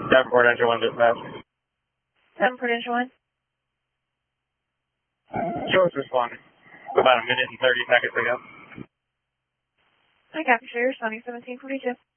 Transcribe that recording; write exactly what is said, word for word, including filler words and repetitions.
Davenport Engine one dispatch. Davenport Engine one. Show us responding. About a minute and thirty seconds ago. I copy, sir. Responding seventeen forty-two.